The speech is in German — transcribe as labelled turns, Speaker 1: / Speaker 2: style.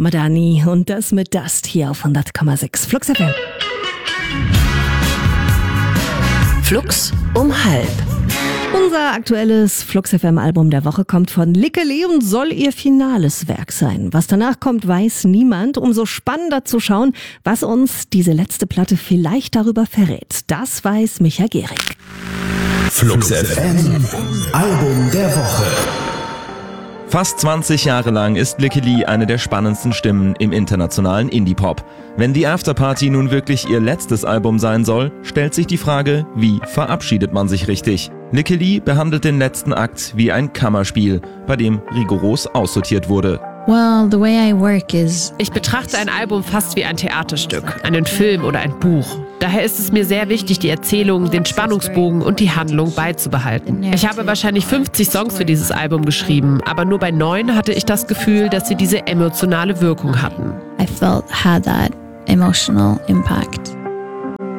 Speaker 1: Madani und das mit Dust hier auf 100,6 Flux FM.
Speaker 2: Flux um 12:30.
Speaker 1: Unser aktuelles Flux FM Album der Woche kommt von Lickeli und soll ihr finales Werk sein. Was danach kommt, weiß niemand. Umso spannender zu schauen, was uns diese letzte Platte vielleicht darüber verrät. Das weiß Micha Gehrig.
Speaker 3: Flux FM Album der Woche.
Speaker 4: Fast 20 Jahre lang ist Lickeli eine der spannendsten Stimmen im internationalen Indie-Pop. Wenn die Afterparty nun wirklich ihr letztes Album sein soll, stellt sich die Frage, wie verabschiedet man sich richtig? Lickeli behandelt den letzten Akt wie ein Kammerspiel, bei dem rigoros aussortiert wurde.
Speaker 5: Ich betrachte ein Album fast wie ein Theaterstück, einen Film oder ein Buch. Daher ist es mir sehr wichtig, die Erzählung, den Spannungsbogen und die Handlung beizubehalten. Ich habe wahrscheinlich 50 Songs für dieses Album geschrieben, aber nur bei 9 hatte ich das Gefühl, dass sie diese emotionale Wirkung hatten.
Speaker 6: I felt had that emotional impact.